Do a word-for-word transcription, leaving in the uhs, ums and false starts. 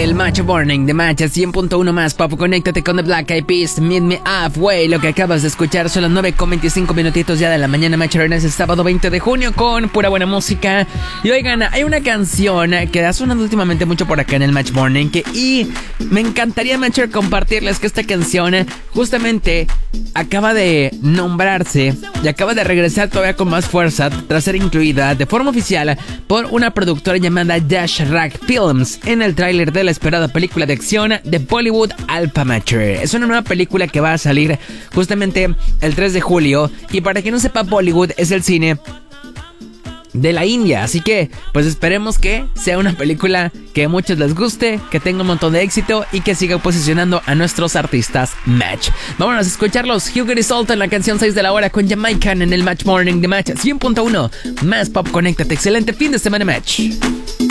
el Match Morning de Match cien punto uno más pop. Conéctate con The Black Eyed Peas, Meet Me Halfway. Lo que acabas de escuchar son las nueve con veinticinco minutitos ya de la mañana. Match en ese sábado veinte de junio con pura buena música. Y oigan, hay una canción que ha sonado últimamente mucho por acá en el Match Morning que, y me encantaría, Matcher, compartirles que esta canción justamente acaba de nombrarse y acaba de regresar todavía con más fuerza tras ser incluida de forma oficial por una productora llamada Dash Rack Films en el tráiler de la esperada película de acción de Bollywood Alpha Matcher. Es una nueva película que va a salir justamente el tres de julio, y para quien no sepa, Bollywood es el cine de la India, así que pues esperemos que sea una película que a muchos les guste, que tenga un montón de éxito y que siga posicionando a nuestros artistas Match. Vámonos a escucharlos. Hugh y Salt en la canción seis de la hora con Jamaican en el Match Morning de Match cien punto uno más pop. Conéctate, excelente fin de semana, Match.